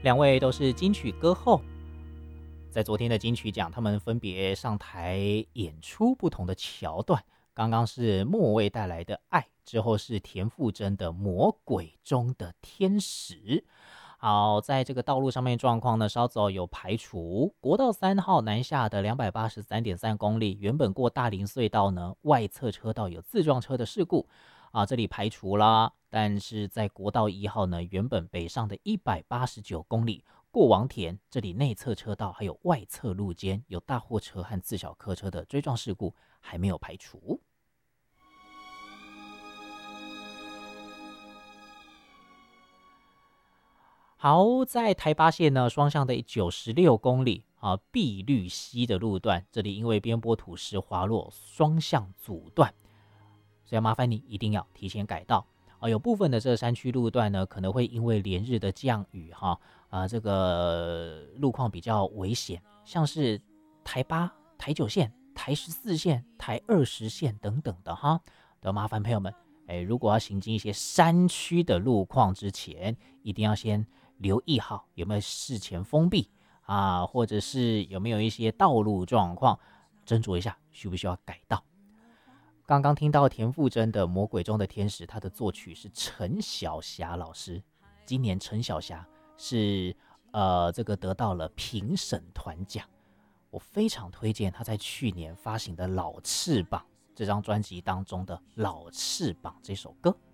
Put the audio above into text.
两位都是金曲歌后，在昨天的金曲奖，他们分别上台演出不同的桥段。刚刚是莫蔚带来的《爱》，之后是田馥甄的《魔鬼中的天使》。好，在这个道路上面状况呢，稍早有排除。国道3号南下的283.3公里，原本过大林隧道呢，外侧车道有自撞车的事故啊，这里排除啦。但是在国道1号呢，原本北上的189公里，过王田这里内侧车道还有外侧路肩有大货车和自小客车的追撞事故还没有排除。好，在台八线呢，双向的96公里啊，碧绿溪的路段，这里因为边坡土石滑落，双向阻断，所以麻烦你一定要提前改道啊。有部分的这个山区路段呢，可能会因为连日的降雨这个路况比较危险，像是台8、台9线、台14线、台20线等等的都麻烦朋友们，如果要行经一些山区的路况之前，一定要先留意好有没有事前封闭啊，或者是有没有一些道路状况，斟酌一下需不需要改道。刚刚听到田馥甄的《魔鬼中的天使》，他的作曲是陈小霞老师。今年陈小霞是这个得到了评审团奖，我非常推荐他在去年发行的《老翅膀》这张专辑当中的《老翅膀》这首歌。